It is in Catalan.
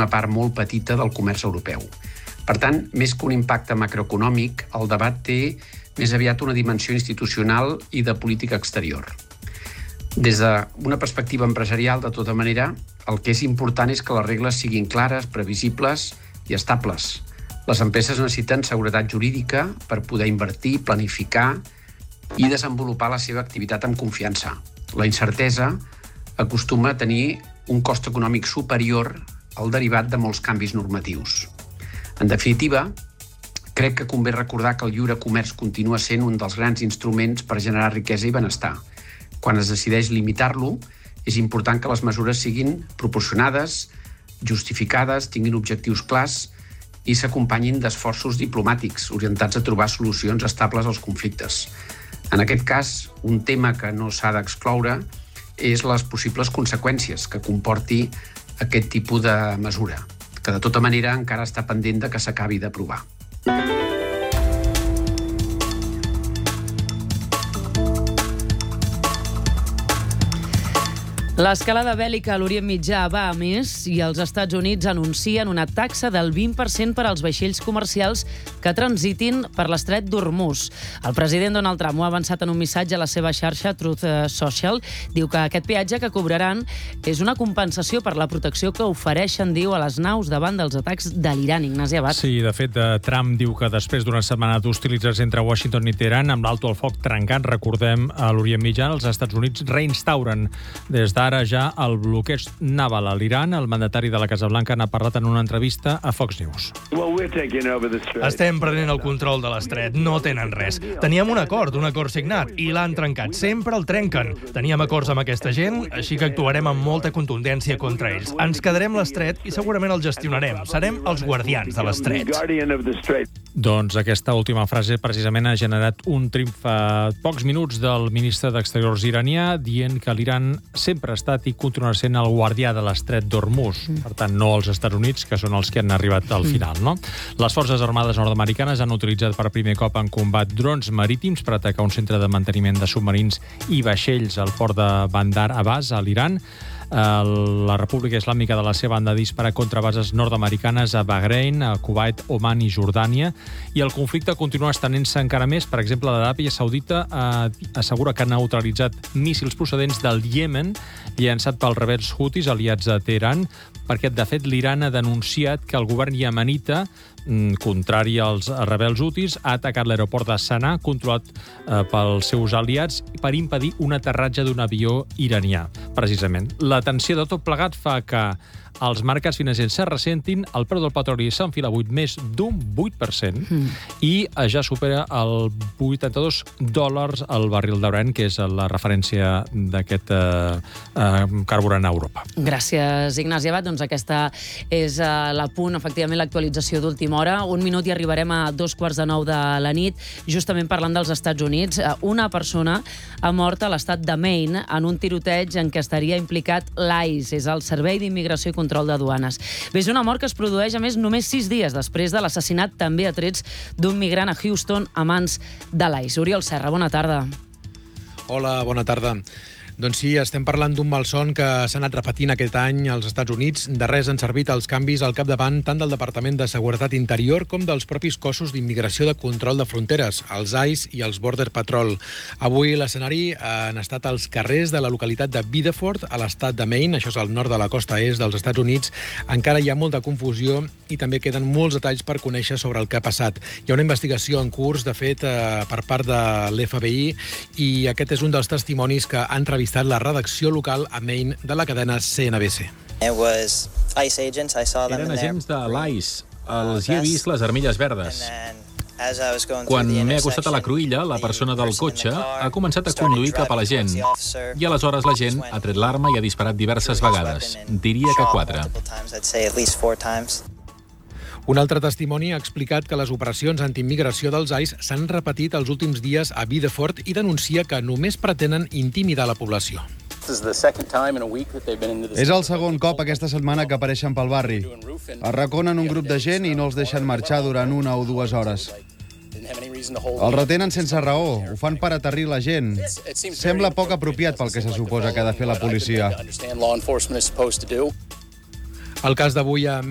una part molt petita del comerç europeu. Per tant, més que un impacte macroeconòmic, el debat té més aviat una dimensió institucional i de política exterior. Des d'una perspectiva empresarial, de tota manera, el que és important és que les regles siguin clares, previsibles i estables. Les empreses necessiten seguretat jurídica per poder invertir, planificar i desenvolupar la seva activitat amb confiança. La incertesa acostuma a tenir un cost econòmic superior al derivat de molts canvis normatius. En definitiva, crec que convé recordar que el lliure comerç continua sent un dels grans instruments per generar riquesa i benestar. Quan es decideix limitar-lo, és important que les mesures siguin proporcionades, justificades, tinguin objectius clars i s'acompanyin d'esforços diplomàtics orientats a trobar solucions estables als conflictes. En aquest cas, un tema que no s'ha d'excloure és les possibles conseqüències que comporti aquest tipus de mesura, que de tota manera encara està pendent de que s'acabi d'aprovar. L'escalada bèl·lica a l'Orient Mitjà va a més i els Estats Units anuncien una taxa del 20% per als vaixells comercials que transitin per l'estret d'Hormuz. El president Donald Trump ho ha avançat en un missatge a la seva xarxa Truth Social. Diu que aquest peatge que cobraran és una compensació per la protecció que ofereixen, diu, a les naus davant dels atacs de l'Iran. Ignasi Abad. Sí, de fet, Trump diu que després d'una setmana d'hostilitats entre Washington i Teheran, amb l'alto al foc trencat, recordem, a l'Orient Mitjà, els Estats Units reinstauren des d'ara ja el bloqueig naval a l'Iran. El mandatari de la Casa Blanca n'ha parlat en una entrevista a Fox News. Estem prenent el control de l'estret, no tenen res. Teníem un acord signat, i l'han trencat. Sempre el trenquen. Teníem acords amb aquesta gent, així que actuarem amb molta contundència contra ells. Ens quedarem l'estret i segurament el gestionarem. Serem els guardians de l'estret. Doncs aquesta última frase precisament ha generat un triomf fa pocs minuts del ministre d'Exteriors iranià dient que l'Iran sempre ha estat i continuarà sent el guardià de l'estret d'Hormuz. Per tant, no els Estats Units, que són els que han arribat al final, no? Les Forces Armades nord-americanes han utilitzat per primer cop en combat drons marítims per atacar un centre de manteniment de submarins i vaixells al port de Bandar Abbas, a l'Iran. La República Islàmica de la seva banda dispara contra bases nord-americanes a Bahrein, a Kuwait, Oman i Jordània, i el conflicte continua estenent-se encara més. Per exemple, l'Aràbia Saudita assegura que ha neutralitzat míssils procedents del Iemen llançat pels rebels Houthis aliats a Teheran, perquè, de fet, l'Iran ha denunciat que el govern iemenita, contrari als rebels Houthis, ha atacat l'aeroport de Sanà, controlat pels seus aliats, per impedir un aterratge d'un avió iranià, precisament. La tensió de tot plegat fa que els mercats financers se ressentin, el preu del petroli s'enfila avui més d'un 8% i ja supera el $82 al barril de Brent, que és la referència d'aquest carburant a Europa. Gràcies, Ignasi Abad. Doncs aquesta és l'apunt, efectivament, l'actualització d'última hora. Un minut i arribarem a 8:45 de la nit, justament parlant dels Estats Units. Una persona ha mort a l'estat de Maine en un tiroteig en què estaria implicat l'ICE, és el Servei d'Immigració i Control de Duanes. Bé, és una mort que es produeix, a més, només 6 dies després de l'assassinat també a trets d'un migrant a Houston a mans de l'ICE. Oriol Serra, bona tarda. Hola, bona tarda. Doncs sí, estem parlant d'un malson que s'ha anat repetint aquest any als Estats Units. De res han servit els canvis al capdavant tant del Departament de Seguretat Interior com dels propis cossos d'immigració de control de fronteres, els ICE i els Border Patrol. Avui l'escenari han estat als carrers de la localitat de Biddeford, a l'estat de Maine, això és al nord de la costa est dels Estats Units. Encara hi ha molta confusió i també queden molts detalls per conèixer sobre el que ha passat. Hi ha una investigació en curs, de fet, per part de l'FBI, i aquest és un dels testimonis que han entrevistat la redacció local a Maine de la cadena CNBC. Eren agents de l'ICE. Els hi he vist les armilles verdes. Quan m'he acostat a la cruïlla, la persona del cotxe ha començat a conduir cap a la gent. I aleshores la gent ha tret l'arma i ha disparat diverses vegades. Diria que 4. Un altre testimoni ha explicat que les operacions antiimmigració dels ICE s'han repetit els últims dies a Biddeford i denuncia que només pretenen intimidar la població. És el segon cop aquesta setmana que apareixen pel barri. Arraconen un grup de gent i no els deixen marxar durant 1 o 2 hores. Els retenen sense raó, ho fan per aterrir la gent. Sembla poc apropiat pel que se suposa que ha de fer la policia. El cas d'avui a